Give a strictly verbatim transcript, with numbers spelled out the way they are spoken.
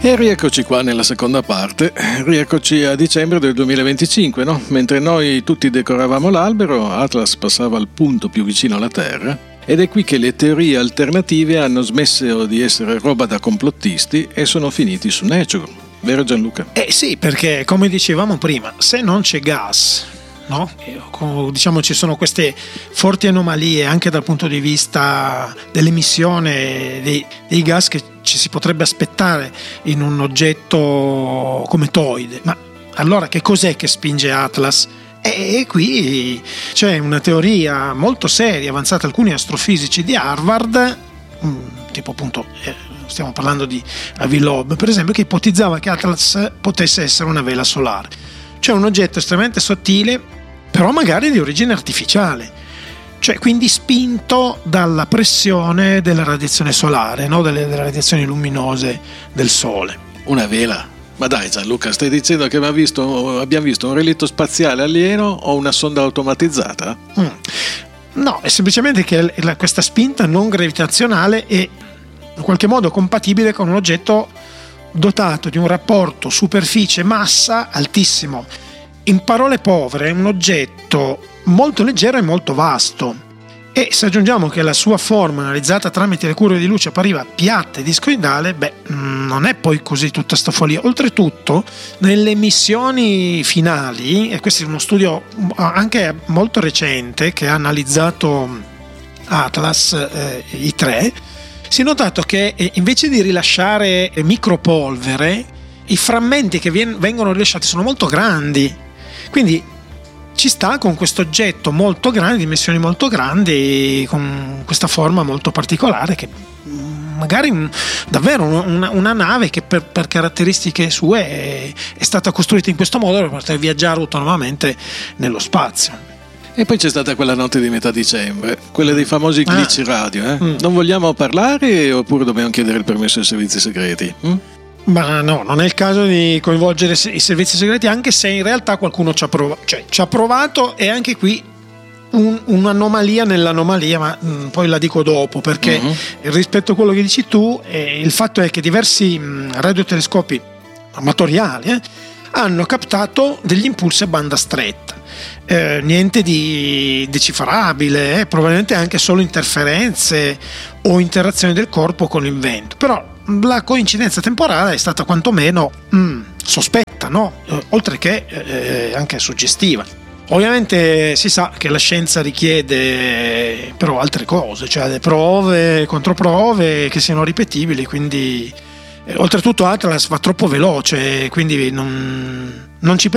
E rieccoci qua nella seconda parte, rieccoci a dicembre del duemilaventicinque, no? Mentre noi tutti decoravamo l'albero, Atlas passava al punto più vicino alla Terra, ed è qui che le teorie alternative hanno smesso di essere roba da complottisti e sono finiti su Nature, vero Gianluca? Eh sì, perché come dicevamo prima, se non c'è gas, no? Diciamo ci sono queste forti anomalie anche dal punto di vista dell'emissione dei, dei gas che ci si potrebbe aspettare in un oggetto cometoide, ma allora che cos'è che spinge Atlas? E qui c'è una teoria molto seria avanzata da alcuni astrofisici di Harvard, tipo appunto stiamo parlando di Avi Loeb per esempio, che ipotizzava che Atlas potesse essere una vela solare, cioè un oggetto estremamente sottile però magari di origine artificiale, cioè quindi spinto dalla pressione della radiazione solare, no? delle, delle radiazioni luminose del Sole. Una vela? Ma dai Gianluca, stai dicendo che abbiamo visto, abbiamo visto un relitto spaziale alieno o una sonda automatizzata? Mm. No, è semplicemente che questa spinta non gravitazionale è in qualche modo compatibile con un oggetto dotato di un rapporto superficie-massa altissimo. In parole povere, è un oggetto molto leggero e molto vasto. E se aggiungiamo che la sua forma analizzata tramite le curve di luce appariva piatta e discoidale, beh, non è poi così tutta sta follia. Oltretutto, nelle missioni finali, e questo è uno studio anche molto recente che ha analizzato Atlas eh, I tre, si è notato che eh, invece di rilasciare micropolvere, i frammenti che vien- vengono rilasciati sono molto grandi. Quindi ci sta con questo oggetto molto grande, dimensioni molto grandi, con questa forma molto particolare che magari davvero una, una nave che per, per caratteristiche sue è, è stata costruita in questo modo per poter viaggiare autonomamente nello spazio. E poi c'è stata quella notte di metà dicembre, quella dei famosi glitch ah. radio, eh? mm. Non vogliamo parlare oppure dobbiamo chiedere il permesso ai servizi segreti? Mm? Ma no, non è il caso di coinvolgere i servizi segreti, anche se in realtà qualcuno ci ha provato, cioè ci ha provato, e anche qui un, un'anomalia nell'anomalia, ma mh, poi la dico dopo, perché uh-huh. rispetto a quello che dici tu, eh, il fatto è che diversi mh, radiotelescopi amatoriali eh, hanno captato degli impulsi a banda stretta, eh, niente di decifrabile, eh, probabilmente anche solo interferenze o interazioni del corpo con il vento, però la coincidenza temporale è stata quantomeno mm, sospetta, no? Eh, oltre che eh, anche suggestiva. Ovviamente si sa che la scienza richiede però altre cose, cioè le prove, controprove che siano ripetibili, quindi eh, oltretutto Atlas va troppo veloce, quindi non, non ci